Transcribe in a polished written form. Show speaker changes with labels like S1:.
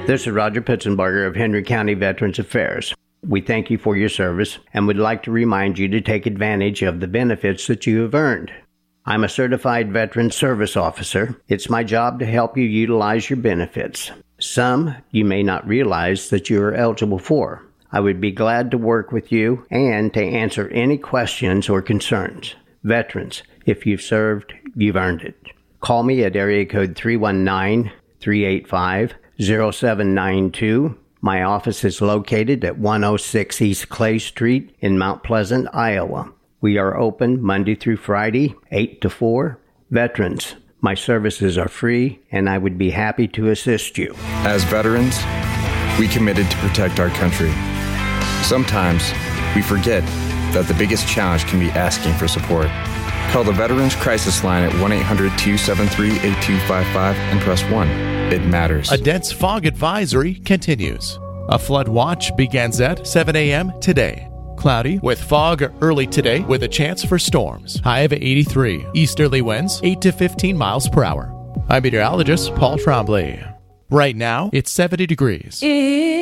S1: This is Roger Pitzenbarger of Henry County Veterans Affairs. We thank you for your service and would like to remind you to take advantage of the benefits that you have earned. I'm a certified veteran service officer. It's my job to help you utilize your benefits. Some you may not realize that you are eligible for. I would be glad to work with you and to answer any questions or concerns. Veterans, if you've served, you've earned it. Call me at area code 319-385-0792. My office is located at 106 East Clay Street in Mount Pleasant, Iowa. We are open Monday through Friday, 8 to 4. Veterans, my services are free, and I would be happy to assist you.
S2: As veterans, we committed to protect our country. Sometimes we forget that the biggest challenge can be asking for support. Call the Veterans Crisis Line at 1-800-273-8255 and press 1. It matters.
S3: A dense fog advisory continues. A flood watch begins at 7 a.m. today. Cloudy with fog early today with a chance for storms. High of 83. Easterly winds 8 to 15 miles per hour. I'm meteorologist Paul Trombley. Right now, it's 70 degrees.